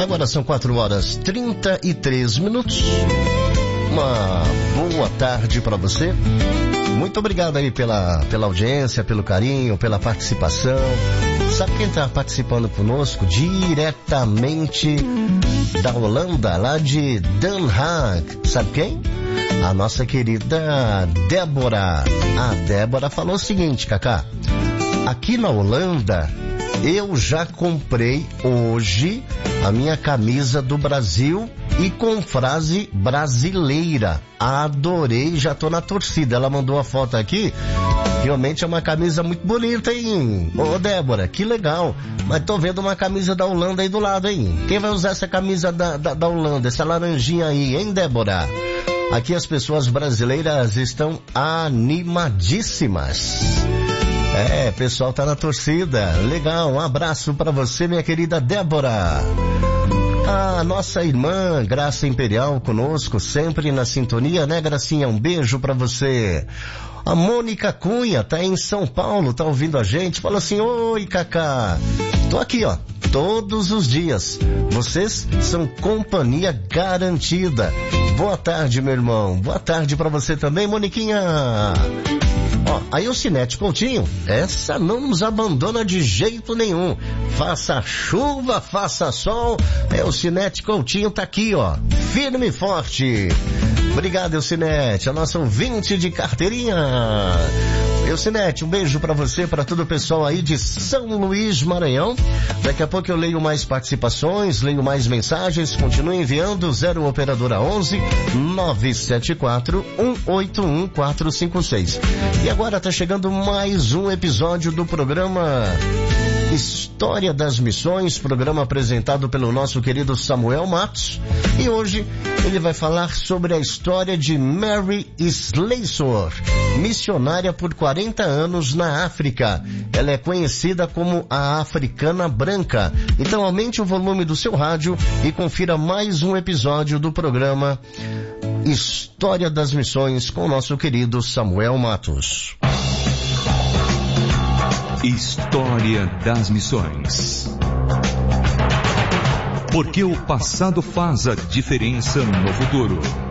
Agora são 4h33. Uma boa tarde para você. Muito obrigado aí pela audiência, pelo carinho, pela participação. Sabe quem está participando conosco diretamente da Holanda, lá de Den Haag? Sabe quem? A nossa querida Débora. A Débora falou o seguinte, Cacá. Aqui na Holanda, eu já comprei hoje a minha camisa do Brasil e com frase brasileira. Adorei, já tô na torcida. Ela mandou a foto aqui. Realmente é uma camisa muito bonita, hein? Ô, Débora, que legal. Mas tô vendo uma camisa da Holanda aí do lado, hein? Quem vai usar essa camisa da Holanda, essa laranjinha aí, hein, Débora? Aqui as pessoas brasileiras estão animadíssimas. É, pessoal tá na torcida. Legal, um abraço pra você, minha querida Débora. A nossa irmã Graça Imperial conosco, sempre na sintonia, né, Gracinha? Um beijo pra você. A Mônica Cunha tá em São Paulo, tá ouvindo a gente. Fala assim, oi, Cacá. Tô aqui, ó, todos os dias. Vocês são companhia garantida. Boa tarde, meu irmão. Boa tarde pra você também, Moniquinha. Ó, a Elcinete Coutinho, essa não nos abandona de jeito nenhum. Faça chuva, faça sol, Elcinete Coutinho tá aqui, ó, firme e forte. Obrigado, Elcinete, a nossa ouvinte de carteirinha. Elcinete, um beijo pra você, pra todo o pessoal aí de São Luís, Maranhão. Daqui a pouco eu leio mais participações, leio mais mensagens. Continue enviando 0 operadora 11 974 181 456. E agora tá chegando mais um episódio do programa História das Missões, programa apresentado pelo nosso querido Samuel Matos. E hoje ele vai falar sobre a história de Mary Slessor, missionária por 40 anos na África. Ela é conhecida como a Africana Branca. Então aumente o volume do seu rádio e confira mais um episódio do programa História das Missões com o nosso querido Samuel Matos. História das Missões. Porque o passado faz a diferença no futuro.